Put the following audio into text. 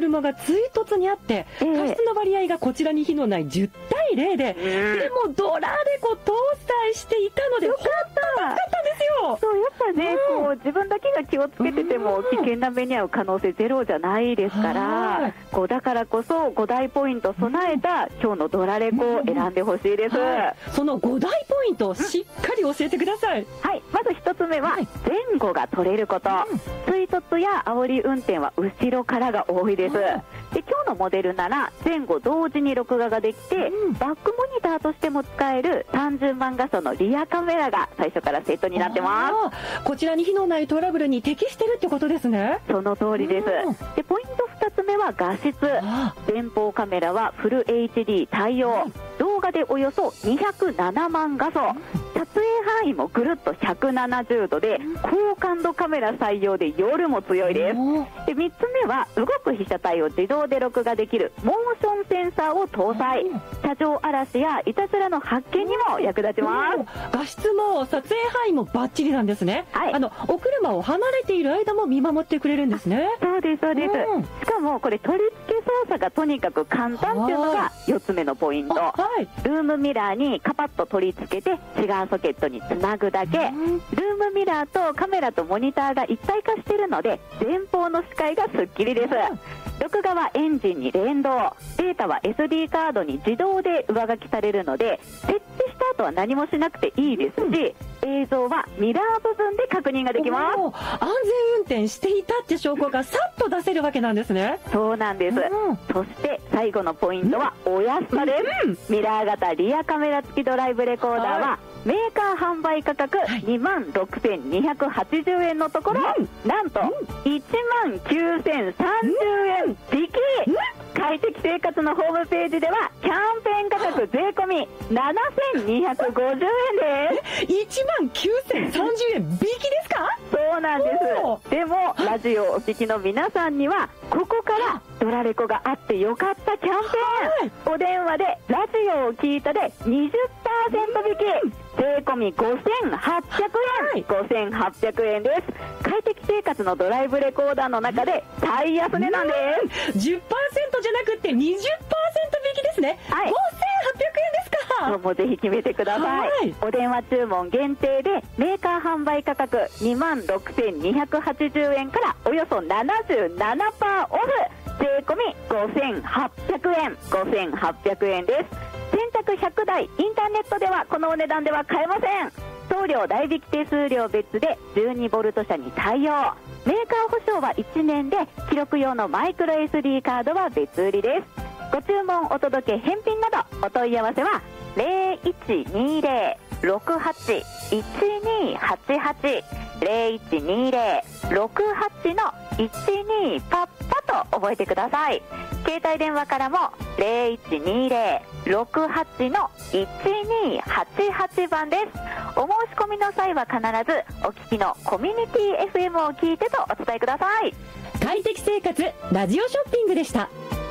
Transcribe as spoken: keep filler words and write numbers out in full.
車が追突にあって、えー、過失の割合がこちらに火のないじゅうたいゼロで、うん、でもドラレコ搭載していたので、よかった、よかったんですよ。 そう、やっぱね、うん、こう自分だけが気をつけてても危険な目に遭う可能性ゼロじゃないですから、こうだからこそご大ポイント備えた今日のドラレコを選んでほしいです、うんはい、 そのご大ポイントをしっかり教えてください。 はい、まずひとつめは前後が取れること、うん、追突や煽り運転は後ろからが多いです、うん、で今日のモデルなら前後同時に録画ができて、うん、バックモニターとしても使えるさんじゅうまん画素のリアカメラが最初からセットになってます。 こちらに火のないトラブルに適してるってことですね。 その通りです、うん、でポイントふたつめは画質。前方カメラはフル エイチディー 対応、うん、動画でおよそにひゃくななまん画素、うん、撮影範囲もぐるっとひゃくななじゅうどで、高感度カメラ採用で夜も強いです。でみっつめは動く被写体を自動で録画できるモーションセンサーを搭載、車上荒らしやいたずらの発見にも役立ちます。 画質も撮影範囲もバッチリなんですね、はい、あのお車を離れている間も見守ってくれるんですね。 そうですそうです、うん、しかもこれ取り付け操作がとにかく簡単っていうのがよっつめのポイント、はい、ルームミラーにカパッと取り付けてシガーソケットにつなぐだけ、うん、ルームミラーとカメラとモニターが一体化しているので前方の視界がすっきりです、うん、録画はエンジンに連動、データは エスディー カードに自動で上書きされるので設置した後は何もしなくていいですし、うん、映像はミラー部分で確認ができます。 安全運転していたって証拠がさっと出せるわけなんですね。 そうなんです、うん、そして最後のポイントはお安さです、うん、ミラー型リアカメラ付きドライブレコーダーは、はい、メーカー販売価格にまんろくせんにひゃくはちじゅうえんのところ、うん、なんといちまんきゅうせんさんじゅうえん引き、うん、快適生活のホームページではキャンペーン価格税込みななせんにひゃくごじゅうえんです。 いちまんきゅうせんさんじゅうえん引きですか？ そうなんです。でもラジオをお聞きの皆さんにはここからドラレコがあってよかったキャンペーン、お電話でラジオを聞いたで にじゅっパーセント 引き、税込みごせんはっぴゃくえん、ごせんはっぴゃくえんです。快適生活のドライブレコーダーの中で最安値なんです。 じゅっパーセント じゃなくて にじゅっパーセント 引きですね、はい、ごせんはっぴゃくえんですか？ もうぜひ決めてください、はい、お電話注文限定でメーカー販売価格にまんろくせんにひゃくはちじゅうえんからおよそ ななじゅうななパーセント オフ、税込みごせんはっぴゃくえん、ごせんはっぴゃくえんです。先着ひゃくだい、インターネットではこのお値段では買えません。送料代引き手数料別でじゅうにボルト車に対応、メーカー保証はいちねんで記録用のマイクロ エスディー カードは別売りです。ご注文お届け返品などお問い合わせはゼロいちにゼロ ろくはち いちにはちはち ゼロいちにゼロ ろくはち のいちにパッパと覚えてください。携帯電話からもゼロいちにゼロ ろくはち のいちにはちはちばんです。お申し込みの際は必ずお聞きのコミュニティ エフエム を聞いてとお伝えください。 快適生活ラジオショッピングでした。